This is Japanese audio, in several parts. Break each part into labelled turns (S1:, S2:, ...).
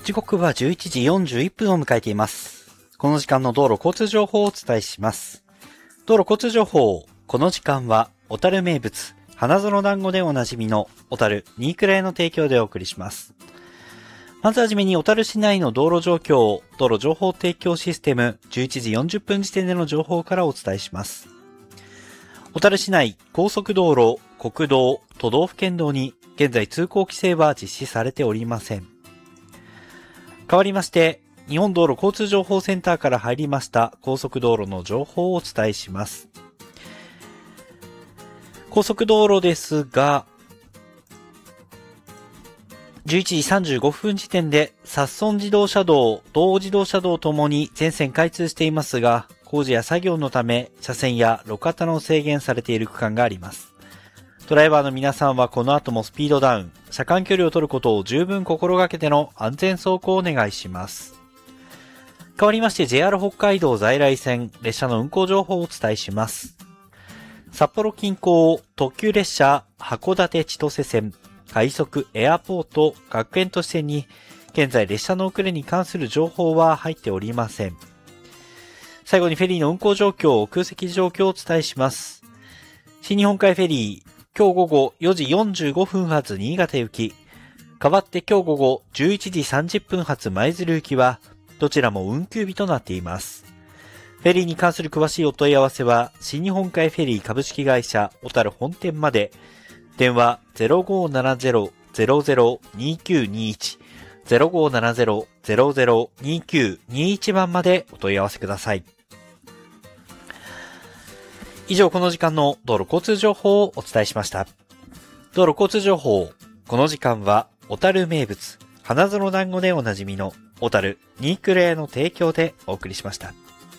S1: 時刻は11時41分を迎えています。この時間の道路交通情報をお伝えします。道路交通情報、この時間は小樽名物、花園団子でおなじみの小樽ニークラ屋の提供でお送りします。まずはじめに小樽市内の道路状況、道路情報提供システム11時40分時点での情報からお伝えします。小樽市内、高速道路、国道、都道府県道に現在通行規制は実施されておりません。変わりまして、日本道路交通情報センターから入りました高速道路の情報をお伝えします。高速道路ですが、11時35分時点で、札村自動車道、東欧自動車道ともに全線開通していますが、工事や作業のため、車線や路肩の制限されている区間があります。ドライバーの皆さんはこの後もスピードダウン、車間距離を取ることを十分心がけての安全走行をお願いします。変わりまして JR 北海道在来線、列車の運行情報をお伝えします。札幌近郊、特急列車、函館千歳線、快速エアポート学園都市線に現在列車の遅れに関する情報は入っておりません。最後にフェリーの運行状況、空席状況をお伝えします。新日本海フェリー、今日午後4時45分発新潟行き、代わって今日午後11時30分発舞鶴行きはどちらも運休日となっています。フェリーに関する詳しいお問い合わせは新日本海フェリー株式会社小樽本店まで、電話 0570-002921 0570-002921 番までお問い合わせください。以上、この時間の道路交通情報をお伝えしました。道路交通情報、この時間は小樽名物、花園団子でおなじみの小樽ニークラ屋の提供でお送りしました。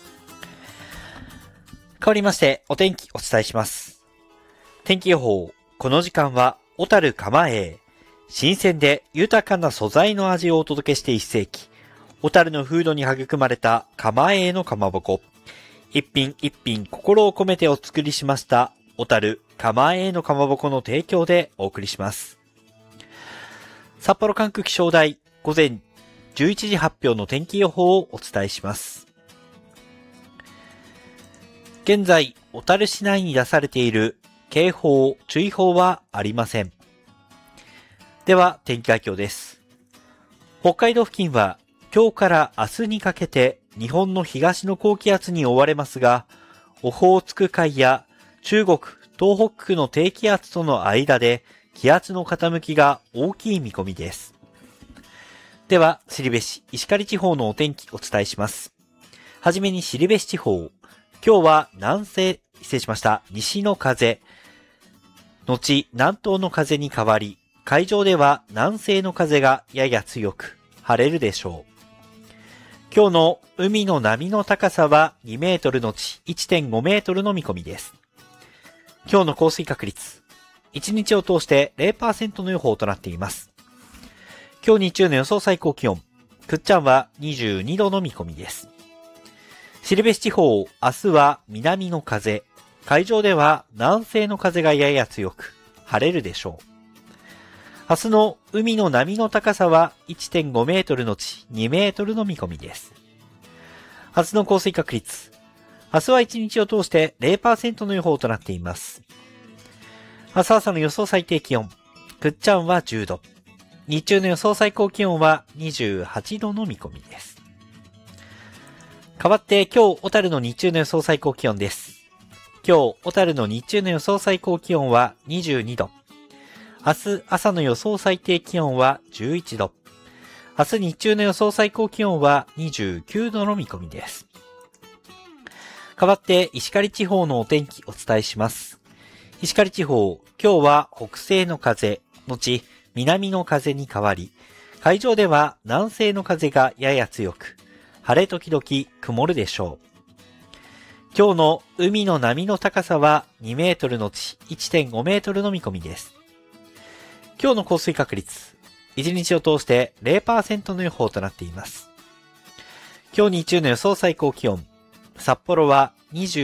S1: 変わりましてお天気お伝えします。天気予報、この時間は小樽蒲江、新鮮で豊かな素材の味をお届けして1世紀、小樽の風土に育まれた蒲江のかまぼこ、一品一品心を込めてお作りしました小樽蒲江のかまぼこの提供でお送りします。札幌管区気象台午前11時発表の天気予報をお伝えします。現在小樽市内に出されている警報注意報はありません。では天気概況です。北海道付近は今日から明日にかけて日本の東の高気圧に覆われますが、オホーツク海や中国、東北区の低気圧との間で気圧の傾きが大きい見込みです。では、後志、石狩地方のお天気お伝えします。はじめに後志地方、今日は西の風、後南東の風に変わり、海上では南西の風がやや強く、晴れるでしょう。今日の海の波の高さは2メートルのち 1.5 メートルの見込みです。今日の降水確率、1日を通して 0% の予報となっています。今日日中の予想最高気温、くっちゃんは22度の見込みです。後志地方、明日は南の風、海上では南西の風がやや強く、晴れるでしょう。明日の海の波の高さは 1.5 メートルのち2メートルの見込みです。明日の降水確率。明日は1日を通して 0% の予報となっています。明日朝の予想最低気温。くっちゃんは10度。日中の予想最高気温は28度の見込みです。代わって今日小樽の日中の予想最高気温です。今日小樽の日中の予想最高気温は22度。明日朝の予想最低気温は11度。明日日中の予想最高気温は29度の見込みです。代わって石狩地方のお天気お伝えします。石狩地方、今日は北西の風、後南の風に変わり、海上では南西の風がやや強く、晴れ時々曇るでしょう。今日の海の波の高さは2メートルのち 1.5 メートルの見込みです。今日の降水確率、1日を通して 0% の予報となっています。今日日中の予想最高気温、札幌は20